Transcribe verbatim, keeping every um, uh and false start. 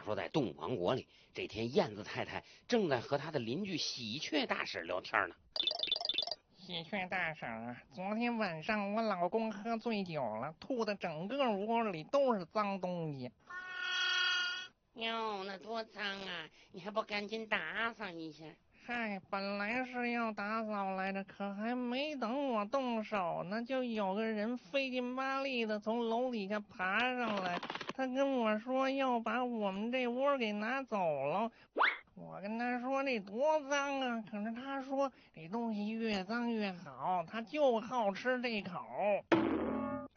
说在动物王国里，这天燕子太太正在和她的邻居喜鹊大婶聊天呢。 喜鹊大婶啊，昨天晚上我老公喝醉酒了，吐的整个窝里都是脏东西。 哟，那多脏啊！你还不赶紧打扫一下？ 嗨，本来是要打扫来着，可还没等我动手呢，就有个人费劲巴力的从楼底下爬上来，他跟我说要把我们这窝给拿走了。我跟他说这多脏啊，可是他说这东西越脏越好，他就好吃这口。